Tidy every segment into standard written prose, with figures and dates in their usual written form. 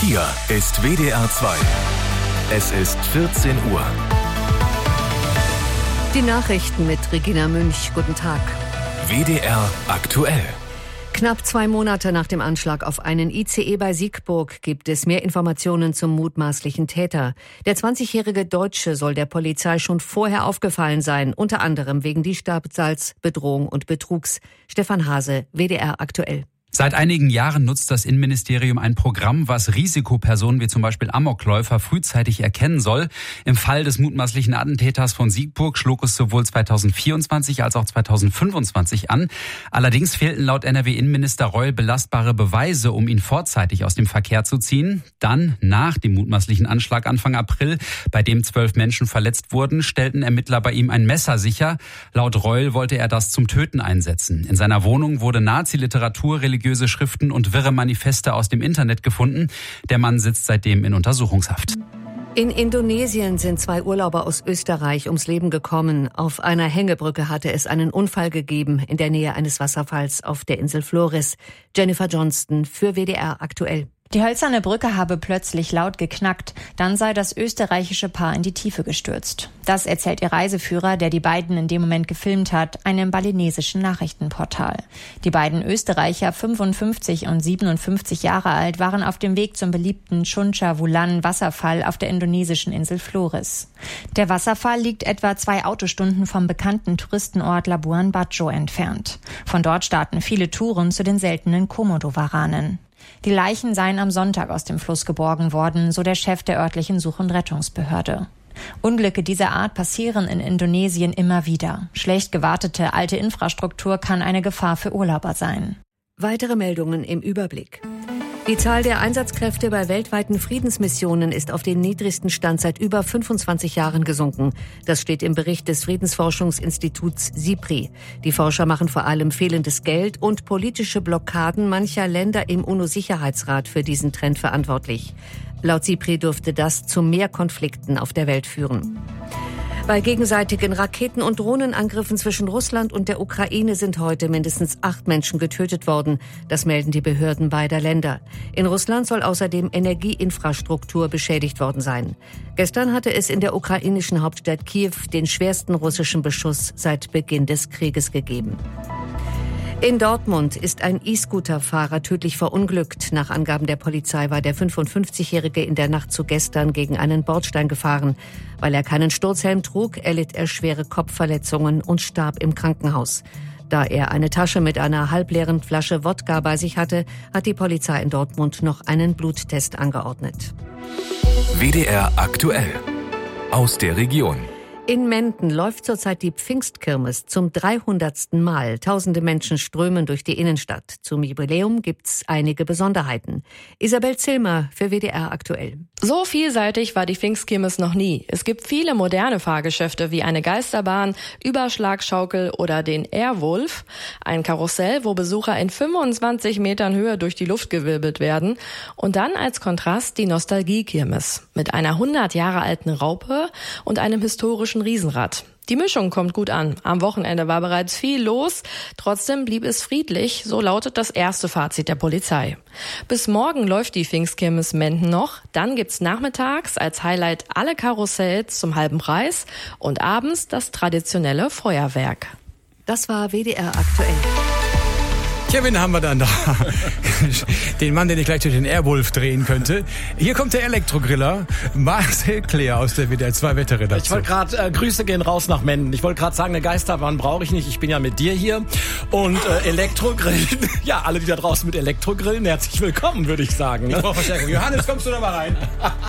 Hier ist WDR 2. Es ist 14 Uhr. Die Nachrichten mit Regina Münch. Guten Tag. WDR aktuell. Knapp 2 Monate nach dem Anschlag auf einen ICE bei Siegburg gibt es mehr Informationen zum mutmaßlichen Täter. Der 20-jährige Deutsche soll der Polizei schon vorher aufgefallen sein, unter anderem wegen Diebstahls, Bedrohung und Betrugs. Stefan Hase, WDR aktuell. Seit einigen Jahren nutzt das Innenministerium ein Programm, was Risikopersonen wie zum Beispiel Amokläufer frühzeitig erkennen soll. Im Fall des mutmaßlichen Attentäters von Siegburg schlug es sowohl 2024 als auch 2025 an. Allerdings fehlten laut NRW-Innenminister Reul belastbare Beweise, um ihn vorzeitig aus dem Verkehr zu ziehen. Dann, nach dem mutmaßlichen Anschlag Anfang April, bei dem 12 Menschen verletzt wurden, stellten Ermittler bei ihm ein Messer sicher. Laut Reul wollte er das zum Töten einsetzen. In seiner Wohnung wurde Nazi-Literatur, religiöse Schriften und wirre Manifeste aus dem Internet gefunden. Der Mann sitzt seitdem in Untersuchungshaft. In Indonesien sind 2 Urlauber aus Österreich ums Leben gekommen. Auf einer Hängebrücke hatte es einen Unfall gegeben in der Nähe eines Wasserfalls auf der Insel Flores. Jennifer Johnston für WDR aktuell. Die hölzerne Brücke habe plötzlich laut geknackt, dann sei das österreichische Paar in die Tiefe gestürzt. Das erzählt ihr Reiseführer, der die beiden in dem Moment gefilmt hat, einem balinesischen Nachrichtenportal. Die beiden Österreicher, 55 und 57 Jahre alt, waren auf dem Weg zum beliebten Chuncha Wulan Wasserfall auf der indonesischen Insel Flores. Der Wasserfall liegt etwa 2 Autostunden vom bekannten Touristenort Labuan Bajo entfernt. Von dort starten viele Touren zu den seltenen Komodo-Waranen. Die Leichen seien am Sonntag aus dem Fluss geborgen worden, so der Chef der örtlichen Such- und Rettungsbehörde. Unglücke dieser Art passieren in Indonesien immer wieder. Schlecht gewartete alte Infrastruktur kann eine Gefahr für Urlauber sein. Weitere Meldungen im Überblick. Die Zahl der Einsatzkräfte bei weltweiten Friedensmissionen ist auf den niedrigsten Stand seit über 25 Jahren gesunken. Das steht im Bericht des Friedensforschungsinstituts SIPRI. Die Forscher machen vor allem fehlendes Geld und politische Blockaden mancher Länder im UNO-Sicherheitsrat für diesen Trend verantwortlich. Laut SIPRI dürfte das zu mehr Konflikten auf der Welt führen. Bei gegenseitigen Raketen- und Drohnenangriffen zwischen Russland und der Ukraine sind heute mindestens 8 Menschen getötet worden. Das melden die Behörden beider Länder. In Russland soll außerdem Energieinfrastruktur beschädigt worden sein. Gestern hatte es in der ukrainischen Hauptstadt Kiew den schwersten russischen Beschuss seit Beginn des Krieges gegeben. In Dortmund ist ein E-Scooter-Fahrer tödlich verunglückt. Nach Angaben der Polizei war der 55-Jährige in der Nacht zu gestern gegen einen Bordstein gefahren. Weil er keinen Sturzhelm trug, erlitt er schwere Kopfverletzungen und starb im Krankenhaus. Da er eine Tasche mit einer halbleeren Flasche Wodka bei sich hatte, hat die Polizei in Dortmund noch einen Bluttest angeordnet. WDR aktuell. Aus der Region. In Menden läuft zurzeit die Pfingstkirmes zum 300. Mal. Tausende Menschen strömen durch die Innenstadt. Zum Jubiläum gibt's einige Besonderheiten. Isabel Zillmer für WDR aktuell. So vielseitig war die Pfingstkirmes noch nie. Es gibt viele moderne Fahrgeschäfte wie eine Geisterbahn, Überschlagschaukel oder den Airwolf. Ein Karussell, wo Besucher in 25 Metern Höhe durch die Luft gewirbelt werden. Und dann als Kontrast die Nostalgiekirmes mit einer 100 Jahre alten Raupe und einem historischen Riesenrad. Die Mischung kommt gut an. Am Wochenende war bereits viel los. Trotzdem blieb es friedlich, so lautet das erste Fazit der Polizei. Bis morgen läuft die Pfingstkirmes Menden noch. Dann gibt's nachmittags als Highlight alle Karussells zum halben Preis und abends das traditionelle Feuerwerk. Das war WDR aktuell. Ja, wen haben wir dann da? Den Mann, den ich gleich durch den Airwolf drehen könnte. Hier kommt der Elektrogriller, Marcel Kleer aus der WDR 2 Wetterredaktion. Ich wollte gerade, Grüße gehen raus nach Menden. Ich wollte gerade sagen, eine Geisterbahn brauche ich nicht. Ich bin ja mit dir hier. Und Elektrogrillen, ja, alle, die da draußen mit Elektrogrillen, herzlich willkommen, würde ich sagen. Ne? Ich brauche Verstärkung. Johannes, kommst du da mal rein?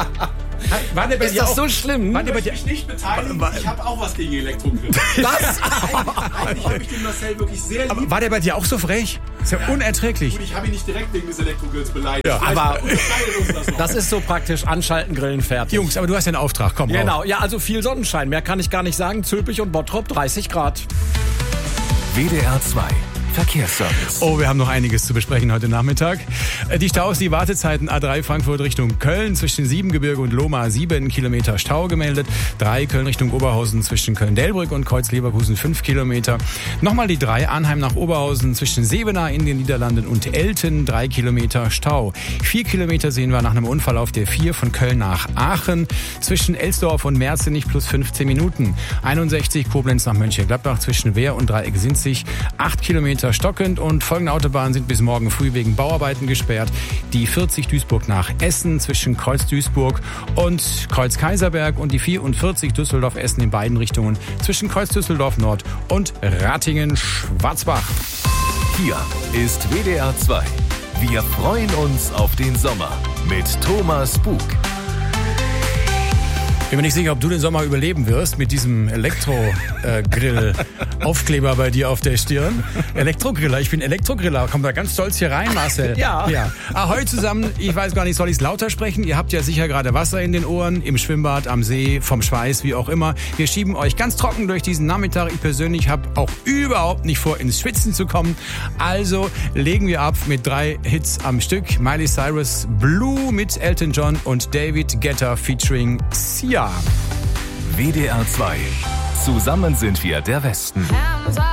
Ist das so schlimm? Ich möchte mich nicht beteiligen. Ich habe auch was gegen Elektrogrill. Was? Eigentlich habe ich den Marcel wirklich sehr lieb. Aber war der bei dir auch so frech? Ist ja unerträglich. Und ich habe ihn nicht direkt wegen des Elektrogrills beleidigt. Ja, aber uns das ist so praktisch, anschalten, grillen, fertig. Jungs, aber du hast ja einen Auftrag, komm Genau, raus. ja, also viel Sonnenschein. Mehr kann ich gar nicht sagen. Zülpich und Bottrop, 30 Grad. WDR 2. Verkehrsservice. Oh, wir haben noch einiges zu besprechen heute Nachmittag. Die Staus, die Wartezeiten A3 Frankfurt Richtung Köln zwischen Siebengebirge und Lohmar 7 Kilometer Stau gemeldet. 3 Köln Richtung Oberhausen zwischen Köln-Delbrück und Kreuz-Leverkusen 5 Kilometer. Nochmal die 3 Arnheim nach Oberhausen zwischen Sevenaar in den Niederlanden und Elten 3 Kilometer Stau. 4 Kilometer sehen wir nach einem Unfall auf der 4 von Köln nach Aachen zwischen Elsdorf und Merzenich plus 15 Minuten. 61 Koblenz nach Mönchengladbach zwischen Wehr und Dreieck-Sinzig 8 Kilometer stockend und folgende Autobahnen sind bis morgen früh wegen Bauarbeiten gesperrt. Die 40 Duisburg nach Essen zwischen Kreuz Duisburg und Kreuz Kaiserberg und die 44 Düsseldorf-Essen in beiden Richtungen zwischen Kreuz Düsseldorf Nord und Ratingen-Schwarzbach. Hier ist WDR 2. Wir freuen uns auf den Sommer mit Thomas Bug. Ich bin mir nicht sicher, ob du den Sommer überleben wirst mit diesem Elektrogrill-Aufkleber bei dir auf der Stirn. Elektrogriller, ich bin Elektrogriller. Kommt da ganz stolz hier rein, Marcel. Ja. Ahoi zusammen, ich weiß gar nicht, soll ich es lauter sprechen? Ihr habt ja sicher gerade Wasser in den Ohren, im Schwimmbad, am See, vom Schweiß, wie auch immer. Wir schieben euch ganz trocken durch diesen Nachmittag. Ich persönlich habe auch überhaupt nicht vor, ins Schwitzen zu kommen. Also legen wir ab mit 3 Hits am Stück. Miley Cyrus, Blue mit Elton John und David Guetta featuring Sia. WDR 2. Zusammen sind wir der Westen.